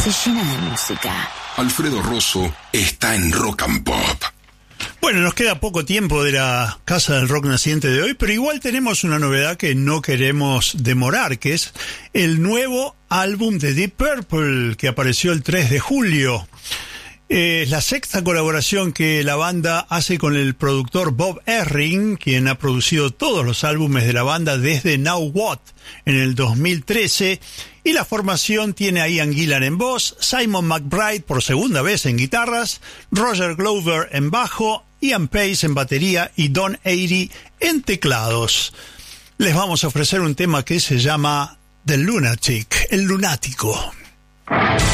se llena de música. Alfredo Rosso está en Rock and Pop. Bueno, nos queda poco tiempo de la Casa del Rock Naciente de hoy, pero igual tenemos una novedad que no queremos demorar, que es el nuevo álbum de Deep Purple, que apareció el 3 de julio. Es la sexta colaboración que la banda hace con el productor Bob Ezrin, quien ha producido todos los álbumes de la banda desde Now What en el 2013, y la formación tiene a Ian Gillan en voz, Simon McBride por segunda vez en guitarras, Roger Glover en bajo, Ian Pace en batería y Don Airey en teclados. Les vamos a ofrecer un tema que se llama The Lunatic, el lunático.